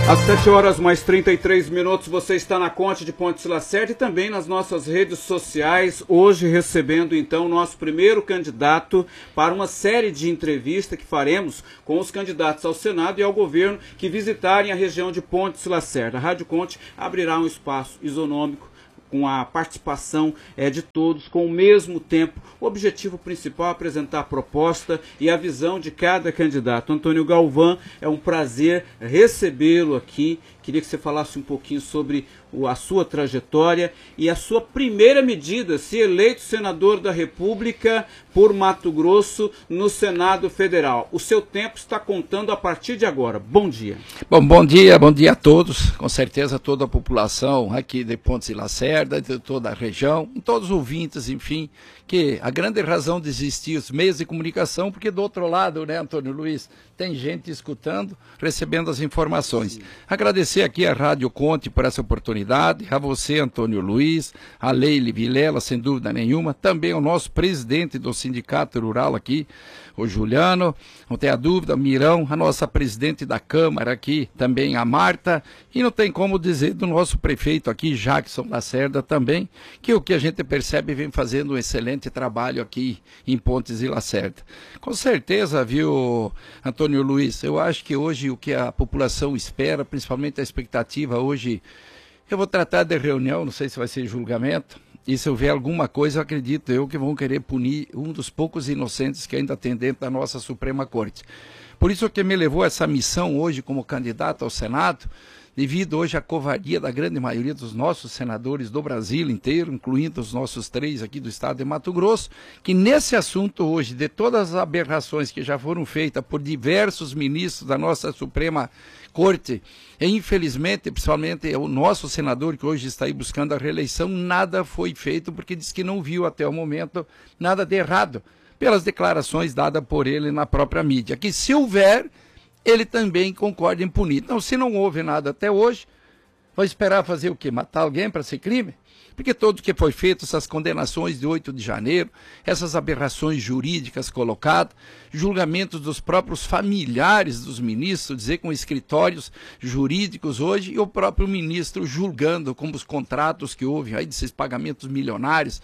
Às 7 horas mais 33 minutos, você está na Conte de Pontes Lacerda e também nas nossas redes sociais, hoje recebendo então o nosso primeiro candidato para uma série de entrevistas que faremos com os candidatos ao Senado e ao governo que visitarem a região de Pontes Lacerda. A Rádio Conte abrirá um espaço isonômico com a participação de todos, com o mesmo tempo. O objetivo principal é apresentar a proposta e a visão de cada candidato. Antônio Galvão, é um prazer recebê-lo aqui. Queria que você falasse um pouquinho sobre a sua trajetória e a sua primeira medida, se eleito senador da República por Mato Grosso no Senado Federal. O seu tempo está contando a partir de agora. Bom dia. Bom dia a todos, com certeza toda a população aqui de Pontes Lacerda, de toda a região, todos os ouvintes, enfim, que a grande razão de existir os meios de comunicação, porque do outro lado, né, Antônio Luiz, tem gente escutando, recebendo as informações. Sim. Agradecer aqui a Rádio Conte por essa oportunidade, a você, Antônio Luiz, a Leile Vilela, sem dúvida nenhuma, também o nosso presidente do Sindicato Rural aqui, o Juliano, não tem a dúvida, o Mirão, a nossa presidente da Câmara aqui, também a Marta, e não tem como dizer do nosso prefeito aqui, Jackson Lacerda também, que o que a gente percebe vem fazendo um excelente trabalho aqui em Pontes e Lacerda. Com certeza, viu, Antônio Luiz, eu acho que hoje o que a população espera, principalmente a expectativa hoje, eu vou tratar de reunião, não sei se vai ser julgamento, e se houver alguma coisa, acredito eu que vão querer punir um dos poucos inocentes que ainda tem dentro da nossa Suprema Corte. Por isso que me levou a essa missão hoje como candidato ao Senado, devido hoje à covardia da grande maioria dos nossos senadores do Brasil inteiro, incluindo os nossos 3 aqui do estado de Mato Grosso, que nesse assunto hoje, de todas as aberrações que já foram feitas por diversos ministros da nossa Suprema Corte, e infelizmente, principalmente o nosso senador que hoje está aí buscando a reeleição, nada foi feito porque diz que não viu até o momento nada de errado, pelas declarações dadas por ele na própria mídia, que se houver, ele também concorda em punir. Então, se não houve nada até hoje, vai esperar fazer o quê? Matar alguém para ser crime? Porque tudo que foi feito, essas condenações de 8 de janeiro, essas aberrações jurídicas colocadas, julgamentos dos próprios familiares dos ministros, dizer com escritórios jurídicos hoje, e o próprio ministro julgando como os contratos que houve aí desses pagamentos milionários,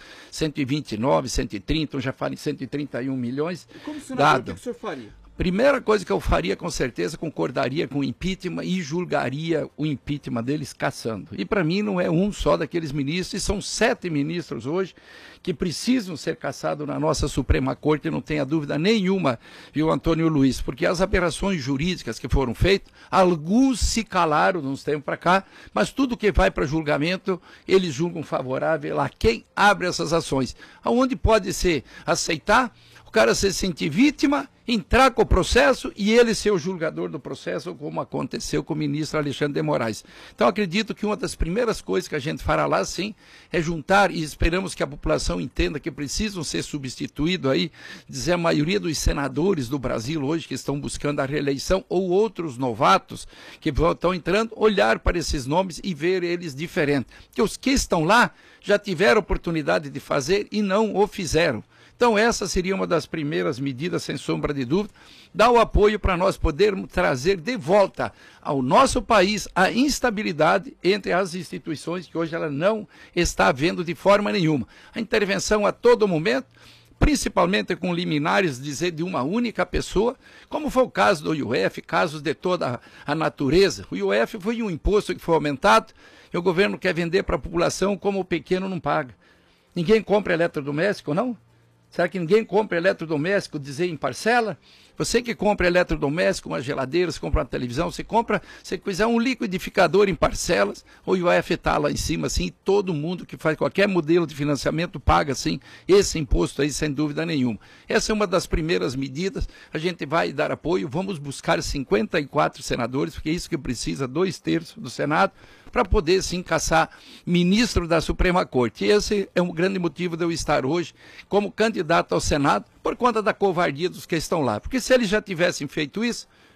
129, 130, já falam em 131 milhões. E como senador, o que o senhor faria? Primeira coisa que eu faria, com certeza, concordaria com o impeachment e julgaria o impeachment deles caçando. E para mim não é um só daqueles ministros, e são 7 ministros hoje que precisam ser caçados na nossa Suprema Corte, não tenha dúvida nenhuma, viu, Antônio Luiz, porque as aberrações jurídicas que foram feitas, alguns se calaram de uns tempos para cá, mas tudo que vai para julgamento, eles julgam favorável a quem abre essas ações. Aonde pode ser aceitar o cara se sentir vítima, entrar com o processo e ele ser o julgador do processo, como aconteceu com o ministro Alexandre de Moraes. Então acredito que uma das primeiras coisas que a gente fará lá, sim, é juntar, e esperamos que a população entenda que precisam ser substituídos aí, dizer a maioria dos senadores do Brasil hoje que estão buscando a reeleição, ou outros novatos que estão entrando, olhar para esses nomes e ver eles diferentes. Porque os que estão lá já tiveram oportunidade de fazer e não o fizeram. Então essa seria uma das primeiras medidas, sem sombra de dúvida, dar o apoio para nós podermos trazer de volta ao nosso país a instabilidade entre as instituições que hoje ela não está havendo de forma nenhuma. A intervenção a todo momento, principalmente com liminares, dizer, de uma única pessoa, como foi o caso do IOF, casos de toda a natureza. O IOF foi um imposto que foi aumentado e o governo quer vender para a população como o pequeno não paga. Ninguém compra eletrodoméstico, não? Será que ninguém compra eletrodoméstico, dizer em parcela? Você que compra eletrodoméstico, uma geladeira, você compra uma televisão, você compra, se quiser um liquidificador em parcelas, o IOF está lá em cima, assim, e todo mundo que faz qualquer modelo de financiamento paga, assim, esse imposto aí, sem dúvida nenhuma. Essa é uma das primeiras medidas, a gente vai dar apoio, vamos buscar 54 senadores, porque é isso que precisa, 2/3 do Senado, para poder, sim, caçar ministro da Suprema Corte. E esse é um grande motivo de eu estar hoje como candidato ao Senado, por conta da covardia dos que estão lá. Porque se eles já tivessem feito isso,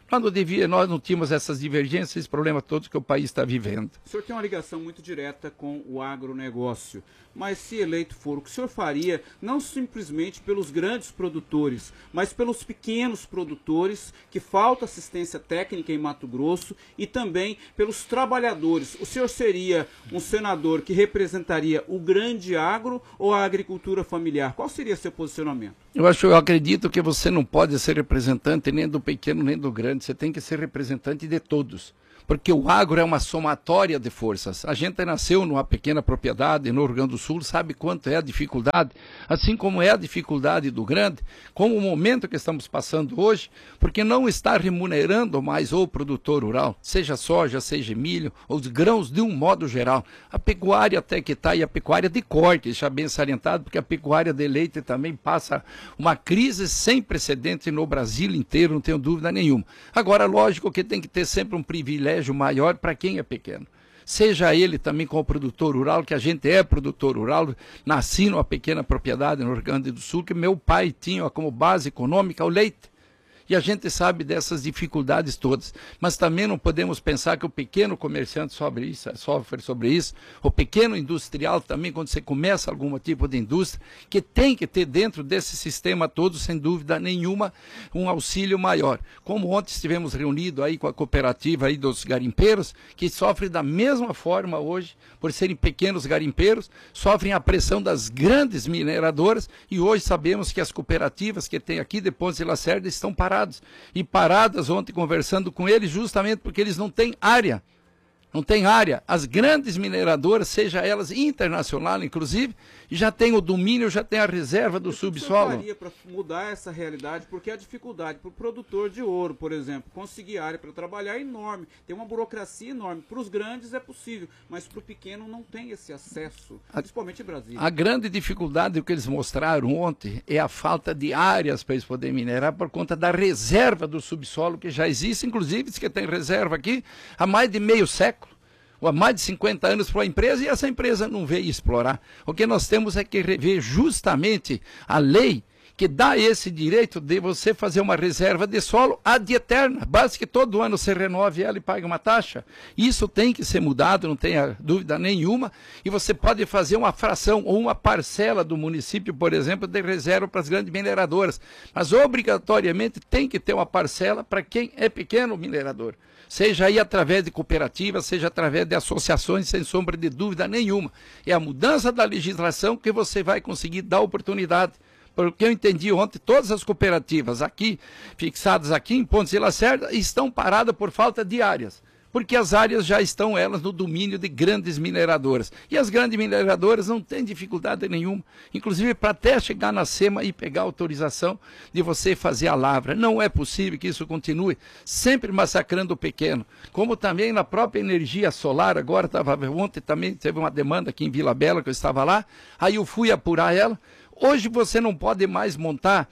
Nós não tínhamos essas divergências, esses problemas todos que o país está vivendo. O senhor tem uma ligação muito direta com o agronegócio, mas se eleito for, o que o senhor faria, não simplesmente pelos grandes produtores, mas pelos pequenos produtores, que falta assistência técnica em Mato Grosso, e também pelos trabalhadores? O senhor seria um senador que representaria o grande agro ou a agricultura familiar? Qual seria seu posicionamento? Eu acredito que você não pode ser representante nem do pequeno nem do grande, você tem que ser representante de todos. Porque o agro é uma somatória de forças. A gente nasceu numa pequena propriedade no Rio Grande do Sul, sabe quanto é a dificuldade, assim como é a dificuldade do grande, como o momento que estamos passando hoje, porque não está remunerando mais o produtor rural, seja soja, seja milho, ou os grãos de um modo geral. A pecuária até que está, e a pecuária de corte, já bem salientado, porque a pecuária de leite também passa uma crise sem precedentes no Brasil inteiro, não tenho dúvida nenhuma. Agora, lógico que tem que ter sempre um privilégio maior para quem é pequeno. Seja ele também como produtor rural, que a gente é produtor rural, nasci numa pequena propriedade no Rio Grande do Sul, que meu pai tinha como base econômica o leite. E a gente sabe dessas dificuldades todas, mas também não podemos pensar que o pequeno comerciante sofre sobre isso, o pequeno industrial também, quando você começa algum tipo de indústria, que tem que ter dentro desse sistema todo, sem dúvida nenhuma, um auxílio maior. Como ontem estivemos reunidos aí com a cooperativa aí dos garimpeiros, que sofrem da mesma forma hoje, por serem pequenos garimpeiros, sofrem a pressão das grandes mineradoras, e hoje sabemos que as cooperativas que tem aqui de Pontes de Lacerda estão paradas. E paradas ontem conversando com eles, justamente porque eles não têm área. Não tem área. As grandes mineradoras, seja elas internacionais, inclusive, já tem o domínio, já tem a reserva do subsolo. O que faria para mudar essa realidade? Porque a dificuldade para o produtor de ouro, por exemplo, conseguir área para trabalhar é enorme. Tem uma burocracia enorme. Para os grandes é possível, mas para o pequeno não tem esse acesso, principalmente em Brasília. A grande dificuldade que eles mostraram ontem é a falta de áreas para eles poderem minerar por conta da reserva do subsolo que já existe. Inclusive, diz que tem reserva aqui há mais de meio século. Ou há mais de 50 anos para a empresa, e essa empresa não veio explorar. O que nós temos é que rever justamente a lei que dá esse direito de você fazer uma reserva de solo ad eterna. Basta que todo ano você renove ela e pague uma taxa. Isso tem que ser mudado, não tenha dúvida nenhuma, e você pode fazer uma fração ou uma parcela do município, por exemplo, de reserva para as grandes mineradoras. Mas obrigatoriamente tem que ter uma parcela para quem é pequeno minerador. Seja aí através de cooperativas, seja através de associações, sem sombra de dúvida nenhuma. É a mudança da legislação que você vai conseguir dar oportunidade. Porque eu entendi ontem, todas as cooperativas aqui, fixadas aqui em Pontes de Lacerda, estão paradas por falta de áreas. Porque as áreas já estão, elas, no domínio de grandes mineradoras. E as grandes mineradoras não têm dificuldade nenhuma, inclusive para até chegar na SEMA e pegar autorização de você fazer a lavra. Não é possível que isso continue sempre massacrando o pequeno. Como também na própria energia solar, agora ontem também teve uma demanda aqui em Vila Bela, que eu estava lá, aí eu fui apurar ela. Hoje você não pode mais montar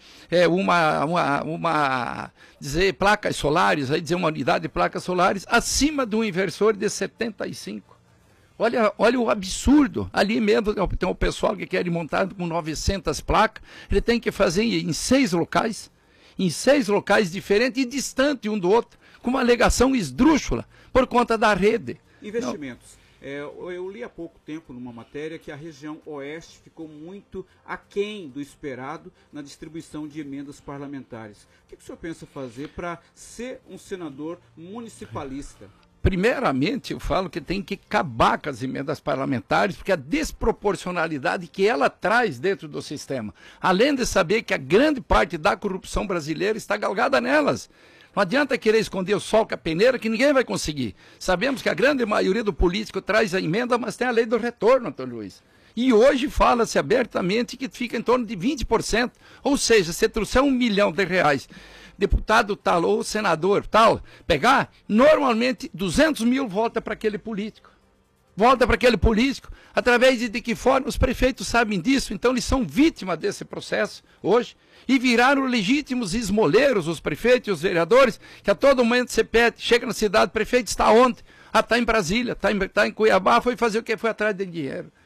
placas solares, uma unidade de placas solares acima de um inversor de 75. Olha o absurdo. Ali mesmo tem um pessoal que quer montar com 900 placas, ele tem que fazer em 6 locais diferentes e distantes um do outro, com uma alegação esdrúxula por conta da rede. Investimentos. Eu li há pouco tempo numa matéria que a região oeste ficou muito aquém do esperado na distribuição de emendas parlamentares. O que o senhor pensa fazer para ser um senador municipalista? Primeiramente, eu falo que tem que acabar com as emendas parlamentares, porque a desproporcionalidade que ela traz dentro do sistema, além de saber que a grande parte da corrupção brasileira está galgada nelas. Não adianta querer esconder o sol com a peneira, que ninguém vai conseguir. Sabemos que a grande maioria do político traz a emenda, mas tem a lei do retorno, Antônio Luiz. E hoje fala-se abertamente que fica em torno de 20%. Ou seja, se trouxer R$1 milhão, deputado tal ou senador tal, pegar, normalmente 200 mil volta para aquele político. Volta para aquele político, através de que forma os prefeitos sabem disso, então eles são vítimas desse processo hoje, e viraram legítimos esmoleiros os prefeitos e os vereadores, que a todo momento você pede, chega na cidade, o prefeito está onde? Ah, está em Brasília, está em Cuiabá, foi fazer o que? Foi atrás de dinheiro.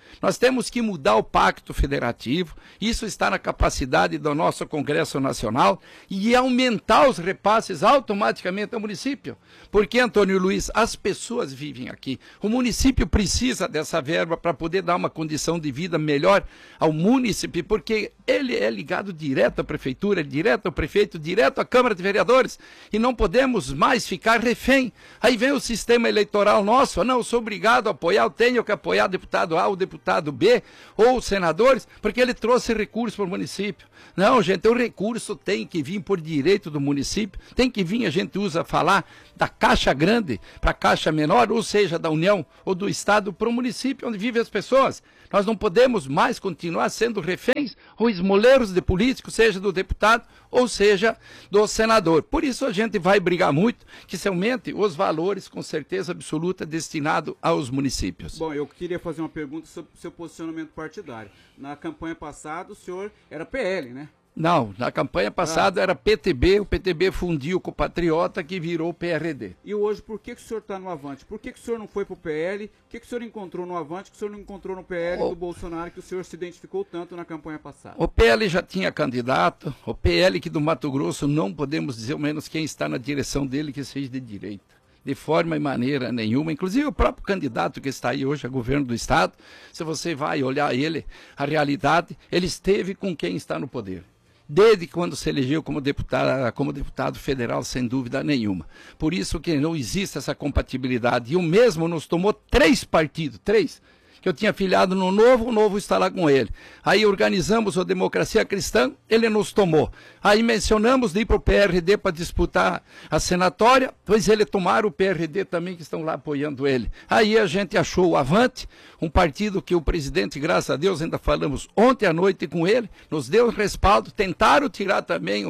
Nós temos que mudar o pacto federativo, isso está na capacidade do nosso Congresso Nacional, e aumentar os repasses automaticamente ao município. Porque, Antônio Luiz, as pessoas vivem aqui. O município precisa dessa verba para poder dar uma condição de vida melhor ao município, porque ele é ligado direto à prefeitura, direto ao prefeito, direto à Câmara de Vereadores, e não podemos mais ficar refém. Aí vem o sistema eleitoral nosso, não, eu sou obrigado a apoiar, eu tenho que apoiar o deputado A, o deputado B, ou os senadores, porque ele trouxe recursos para o município. Não, gente, o recurso tem que vir por direito do município, tem que vir, a gente usa falar, da caixa grande para a caixa menor, ou seja, da União ou do Estado para o município onde vivem as pessoas. Nós não podemos mais continuar sendo reféns ou esmoleiros de políticos, seja do deputado ou seja do senador. Por isso a gente vai brigar muito que se aumente os valores, com certeza absoluta, destinado aos municípios. Bom, eu queria fazer uma pergunta sobre o seu posicionamento partidário. Na campanha passada o senhor era PL, né? Não, na campanha passada era PTB, o PTB fundiu com o Patriota, que virou PRD. E hoje, por que o senhor está no Avante? Por que o senhor não foi para o PL? O que o senhor encontrou no Avante que o senhor não encontrou no PL do Bolsonaro, que o senhor se identificou tanto na campanha passada? O PL já tinha candidato, o PL que do Mato Grosso não podemos dizer, ao menos quem está na direção dele, que seja de direita. De forma e maneira nenhuma, inclusive o próprio candidato que está aí hoje a governo do Estado, se você vai olhar ele, a realidade, ele esteve com quem está no poder. Desde quando se elegeu como deputado federal, sem dúvida nenhuma. Por isso que não existe essa compatibilidade. E o mesmo nos tomou 3 partidos, 3, que eu tinha filiado no Novo, o Novo está lá com ele. Aí organizamos a Democracia Cristã, ele nos tomou. Aí mencionamos de ir para o PRD para disputar a senatória, pois ele tomaram o PRD também, que estão lá apoiando ele. Aí a gente achou o Avante, um partido que o presidente, graças a Deus, ainda falamos ontem à noite com ele, nos deu respaldo, tentaram tirar também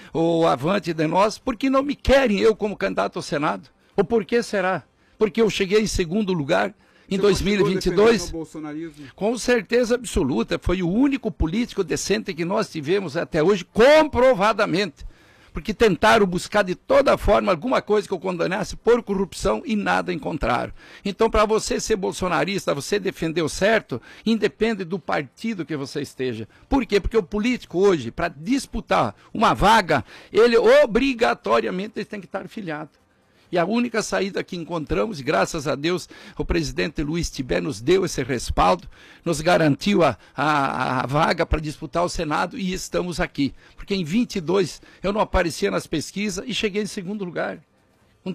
o Avante de nós, porque não me querem eu como candidato ao Senado. Ou por que será? Porque eu cheguei em segundo lugar, em 2022, com certeza absoluta, foi o único político decente que nós tivemos até hoje, comprovadamente, porque tentaram buscar de toda forma alguma coisa que eu condenasse por corrupção e nada encontraram. Então, para você ser bolsonarista, você defender o certo, independe do partido que você esteja. Por quê? Porque o político hoje, para disputar uma vaga, ele obrigatoriamente tem que estar filiado. E a única saída que encontramos, e graças a Deus o presidente Luiz Tibé nos deu esse respaldo, nos garantiu a vaga para disputar o Senado e estamos aqui. Porque em 22 eu não aparecia nas pesquisas e cheguei em segundo lugar, com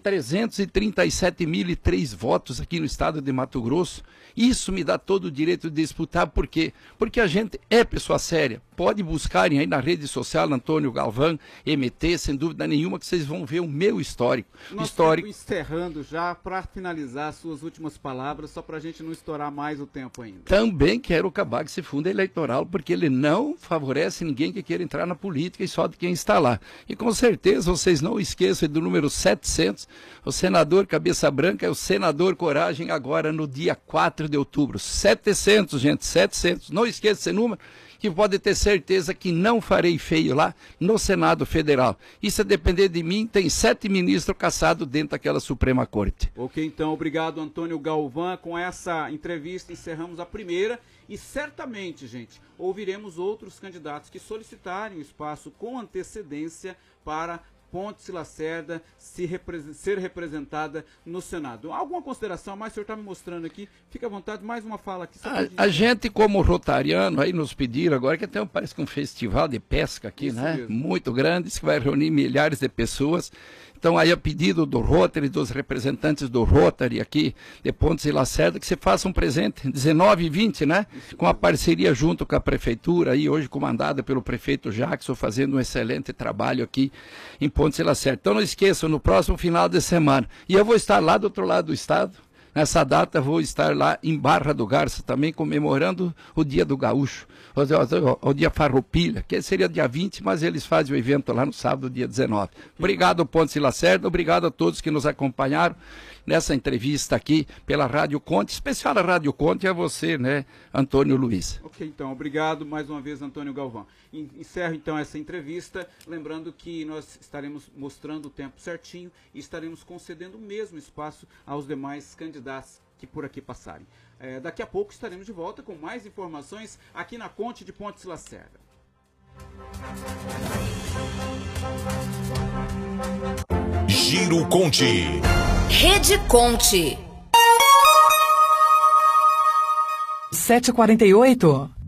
337.003 votos aqui no estado de Mato Grosso. Isso me dá todo o direito de disputar, por quê? Porque a gente é pessoa séria. Pode buscarem aí na rede social Antônio Galvão, MT, sem dúvida nenhuma, que vocês vão ver o meu histórico. Nós estamos encerrando já, para finalizar as suas últimas palavras, só para a gente não estourar mais o tempo ainda. Também quero acabar com esse fundo eleitoral, porque ele não favorece ninguém que queira entrar na política e só de quem está lá. E com certeza vocês não esqueçam do número 700, o senador Cabeça Branca é o senador Coragem, agora no dia 4 de outubro. 700, gente, 700. Não esqueça esse número, que pode ter certeza que não farei feio lá no Senado Federal. E se depender de mim, tem 7 ministros caçados dentro daquela Suprema Corte. Ok, então, obrigado, Antônio Galvão. Com essa entrevista encerramos a primeira e certamente, gente, ouviremos outros candidatos que solicitarem o espaço com antecedência para Pontes e Lacerda ser representada no Senado. Alguma consideração mais? O senhor está me mostrando aqui. Fique à vontade, mais uma fala aqui. A gente, como rotariano, aí nos pediram agora que tem, parece que um festival de pesca aqui, isso, né? Mesmo. Muito grande, que vai reunir milhares de pessoas. Então, aí a pedido do Rotary, dos representantes do Rotary aqui, de Pontes e Lacerda, que se faça um presente, 19 e 20, né? Com a parceria junto com a Prefeitura, aí hoje comandada pelo prefeito Jackson, fazendo um excelente trabalho aqui em Pontes e Lacerda. Então, não esqueçam, no próximo final de semana. E eu vou estar lá do outro lado do estado. Nessa data vou estar lá em Barra do Garça também comemorando o Dia do Gaúcho, o Dia Farroupilha, que seria dia 20, mas eles fazem o evento lá no sábado, dia 19. Obrigado, Pontes e Lacerda, obrigado a todos que nos acompanharam nessa entrevista aqui pela Rádio Conte, especial a Rádio Conte, e a você, né, Antônio Luiz. Ok, então, obrigado mais uma vez, Antônio Galvão. Encerro então essa entrevista, lembrando que nós estaremos mostrando o tempo certinho e estaremos concedendo o mesmo espaço aos demais candidatos que por aqui passarem. Daqui a pouco estaremos de volta com mais informações aqui na Conte de Pontes Lacerda. Giro Conte. Rede Conte. 7h48.